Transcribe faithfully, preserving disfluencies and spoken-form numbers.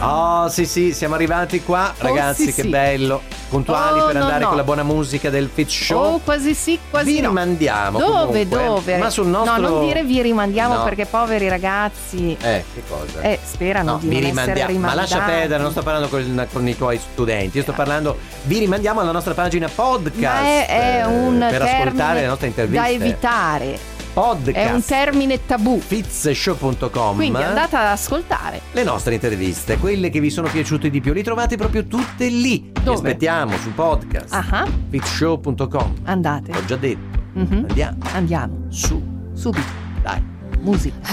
Oh sì sì, siamo arrivati qua, ragazzi, oh, sì, che sì. bello. Puntuali oh, per andare no, no. con la buona musica del Fitz Show. Oh, quasi sì, quasi vi no. rimandiamo Dove, comunque, dove? ma sul nostro... No, non dire vi rimandiamo no. perché poveri ragazzi Eh, che cosa? eh, sperano No, di vi non essere rimandiamo. Ma rimandati. lascia perdere, non sto parlando con, con i tuoi studenti, io sto parlando, vi rimandiamo alla nostra pagina podcast. Ma è, è un eh, per ascoltare termine le nostre interviste. da evitare. Podcast. È un termine tabù. fitz show punto com. Quindi andate ad ascoltare le nostre interviste, quelle che vi sono piaciute di più, li trovate proprio tutte lì. Dove? Vi aspettiamo sul podcast. Ah, fitz show punto com. andate. Ho già detto. Mhm. Andiamo Andiamo su. subito. Dai. Musica.